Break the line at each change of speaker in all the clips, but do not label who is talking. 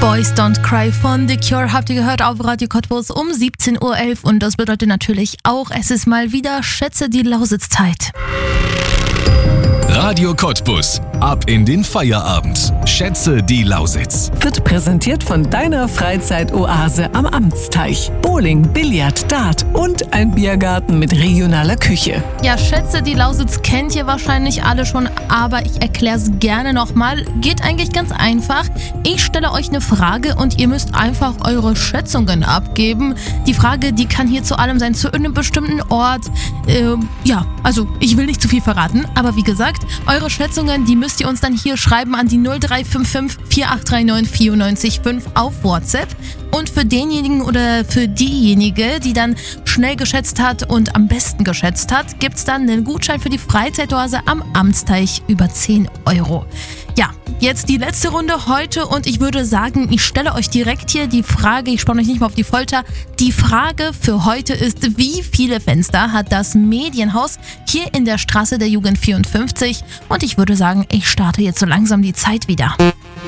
Boys Don't Cry von The Cure habt ihr gehört auf Radio Cottbus um 17.11 Uhr und das bedeutet natürlich auch, es ist mal wieder Schätze die Lausitz-Zeit.
Radio Cottbus. Ab in den Feierabend. Schätze die Lausitz.
Wird präsentiert von deiner Freizeitoase am Amtsteich. Bowling, Billard, Dart und ein Biergarten mit regionaler Küche.
Ja, Schätze die Lausitz kennt ihr wahrscheinlich alle schon, aber ich erkläre es gerne nochmal. Geht eigentlich ganz einfach. Ich stelle euch eine Frage und ihr müsst einfach eure Schätzungen abgeben. Die Frage, die kann hier zu allem sein, zu einem bestimmten Ort. Also ich will nicht zu viel verraten, aber wie gesagt, eure Schätzungen, die müsst ihr uns dann hier schreiben an die 0355 4839 945 auf WhatsApp. Und für denjenigen oder für diejenige, die dann schnell geschätzt hat und am besten geschätzt hat, gibt es dann einen Gutschein für die Freizeitoase am Amtsteich über 10 Euro. Ja, jetzt die letzte Runde heute und ich würde sagen, ich stelle euch direkt hier die Frage, ich spanne euch nicht mehr auf die Folter. Die Frage für heute ist, wie viele Fenster hat das Medienhaus hier in der Straße der Jugend 54? Und ich würde sagen, ich starte jetzt so langsam die Zeit wieder.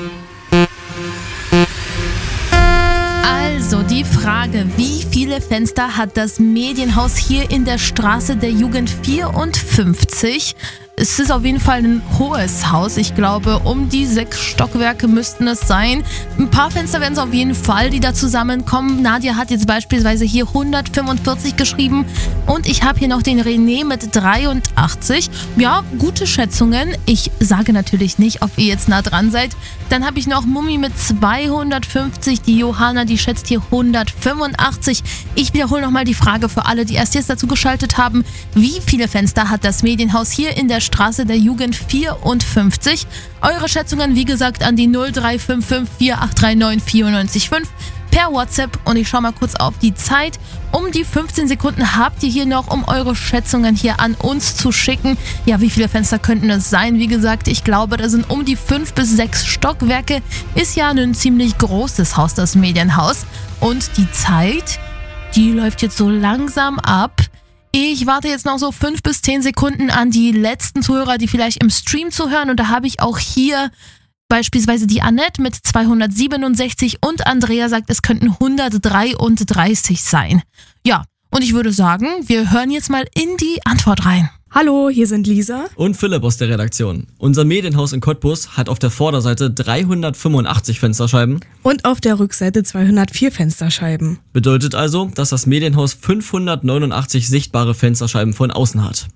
Also die Frage, wie viele Fenster hat das Medienhaus hier in der Straße der Jugend 54? Es ist auf jeden Fall ein hohes Haus. Ich glaube, um die 6 Stockwerke müssten es sein. Ein paar Fenster werden es auf jeden Fall, die da zusammenkommen. Nadia hat jetzt beispielsweise hier 145 geschrieben. Und ich habe hier noch den René mit 83. Ja, gute Schätzungen. Ich sage natürlich nicht, ob ihr jetzt nah dran seid. Dann habe ich noch Mummi mit 250. Die Johanna, die schätzt hier 185. Ich wiederhole nochmal die Frage für alle, die erst jetzt dazu geschaltet haben. Wie viele Fenster hat das Medienhaus hier in der Straße der Jugend 54? Eure Schätzungen, wie gesagt, an die 0355 4839 945 per WhatsApp. Und ich schaue mal kurz auf die Zeit. Um die 15 Sekunden habt ihr hier noch, um eure Schätzungen hier an uns zu schicken. Ja, wie viele Fenster könnten es sein? Wie gesagt, ich glaube, da sind um die 5 bis 6 Stockwerke. Ist ja ein ziemlich großes Haus, das Medienhaus. Und die Zeit, die läuft jetzt so langsam ab. Ich warte jetzt noch so 5 bis 10 Sekunden an die letzten Zuhörer, die vielleicht im Stream zuhören. Und da habe ich auch hier beispielsweise die Annette mit 267 und Andrea sagt, es könnten 133 sein. Ja, und ich würde sagen, wir hören jetzt mal in die Antwort rein.
Hallo, hier sind Lisa
und Philipp aus der Redaktion. Unser Medienhaus in Cottbus hat auf der Vorderseite 385 Fensterscheiben
und auf der Rückseite 204 Fensterscheiben.
Bedeutet also, dass das Medienhaus 589 sichtbare Fensterscheiben von außen hat.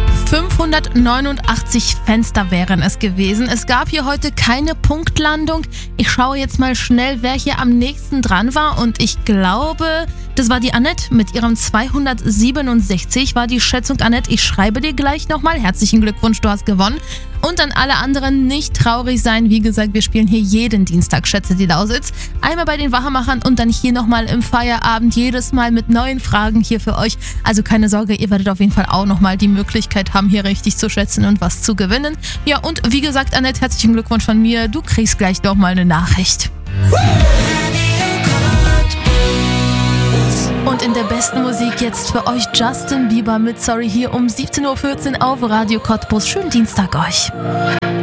589 Fenster wären es gewesen. Es gab hier heute keine Punktlandung. Ich schaue jetzt mal schnell, wer hier am nächsten dran war. Und ich glaube, das war die Annette mit ihrem 267. War die Schätzung, Annette. Ich schreibe dir gleich nochmal. Herzlichen Glückwunsch, du hast gewonnen. Und an alle anderen nicht traurig sein. Wie gesagt, wir spielen hier jeden Dienstag Schätze die Lausitz. Einmal bei den Wachermachern und dann hier nochmal im Feierabend. Jedes Mal mit neuen Fragen hier für euch. Also keine Sorge, ihr werdet auf jeden Fall auch nochmal die Möglichkeit haben, hier richtig zu schätzen und was zu gewinnen. Ja, und wie gesagt, Annette, herzlichen Glückwunsch von mir. Du kriegst gleich nochmal eine Nachricht. Und in der besten Musik jetzt für euch Justin Bieber mit Sorry hier um 17.14 Uhr auf Radio Cottbus. Schönen Dienstag euch.